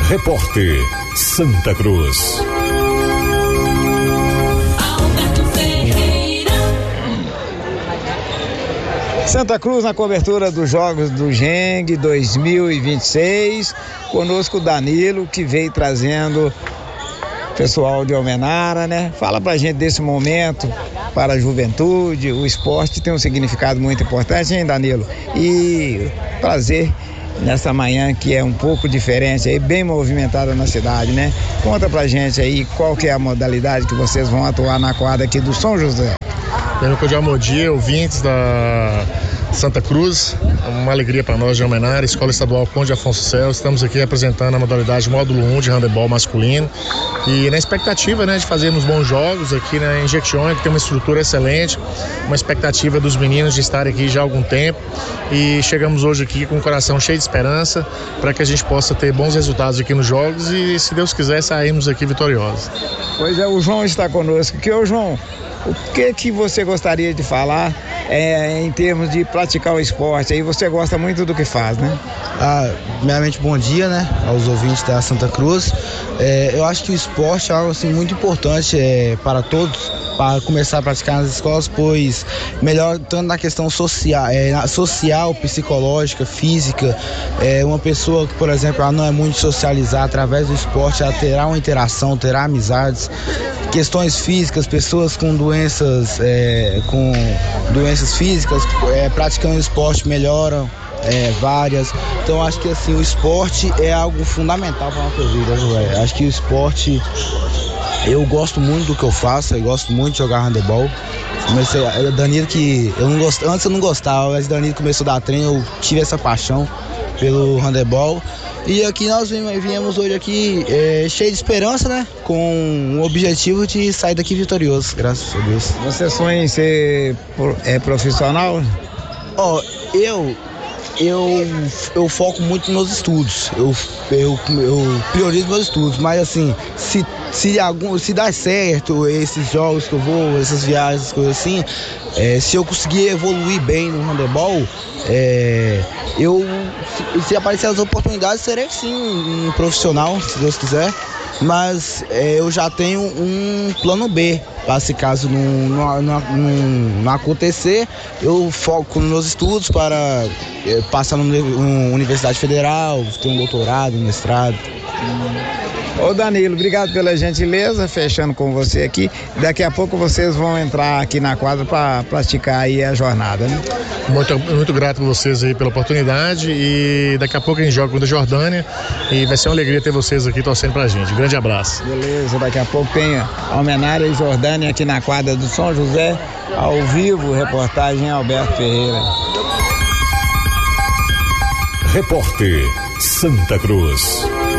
Repórter Santa Cruz. Santa Cruz na cobertura dos Jogos do Geng 2026. Conosco o Danilo, que veio trazendo pessoal de Almenara, né? Fala pra gente desse momento para a juventude. O esporte tem um significado muito importante, hein, Danilo? E prazer nessa manhã que é um pouco diferente, aí bem movimentada na cidade, né? Conta pra gente aí qual que é a modalidade que vocês vão atuar na quadra aqui do São José. Meu cordial bom dia, ouvintes da Santa Cruz, uma alegria para nós de Almenara, Escola Estadual Conde Afonso Celso. Estamos aqui representando a modalidade módulo 1 de handebol masculino e na expectativa, né, de fazermos bons jogos aqui em Jequitinhonha, que tem uma estrutura excelente, uma expectativa dos meninos de estarem aqui já há algum tempo, e chegamos hoje aqui com o coração cheio de esperança para que a gente possa ter bons resultados aqui nos jogos e, se Deus quiser, sairmos aqui vitoriosos. Pois é, o João está conosco. Ô João, o que você gostaria de falar em termos de praticar o esporte? Aí você gosta muito do que faz, né? Primeiramente, bom dia, né, aos ouvintes da Santa Cruz. Eu acho que o esporte é algo assim, muito importante para todos, para começar a praticar nas escolas, pois melhor tanto na questão social, psicológica, física. Uma pessoa que, por exemplo, ela não é muito socializada, através do esporte ela terá uma interação, terá amizades. Questões físicas, pessoas com doenças físicas, praticando esporte melhoram várias. Então acho que assim, o esporte é algo fundamental para a nossa vida, Joé. Acho que o esporte, eu gosto muito do que eu faço, eu gosto muito de jogar handebol. Danilo, que antes eu não gostava, mas Danilo começou a dar treino, eu tive essa paixão pelo handebol. E aqui nós viemos hoje aqui cheio de esperança, né? Com o objetivo de sair daqui vitorioso, graças a Deus. Você sonha em ser profissional? Eu foco muito nos estudos, eu priorizo meus estudos, mas assim, se dar certo esses jogos que eu vou, essas viagens, essas coisas assim, se eu conseguir evoluir bem no handebol, se aparecer as oportunidades, serei sim um profissional, se Deus quiser, mas eu já tenho um plano B, para se caso não acontecer, eu foco nos meus estudos para passar numa universidade federal, ter um doutorado, um mestrado. Ô Danilo, obrigado pela gentileza, fechando com você aqui. Daqui a pouco vocês vão entrar aqui na quadra para praticar aí a jornada, né? Muito grato a vocês aí pela oportunidade, e daqui a pouco a gente joga contra a Jordânia e vai ser uma alegria ter vocês aqui torcendo pra gente. Grande abraço. Beleza, daqui a pouco tem Almenara e Jordânia aqui na quadra do São José, ao vivo, reportagem Alberto Ferreira. Repórter Santa Cruz.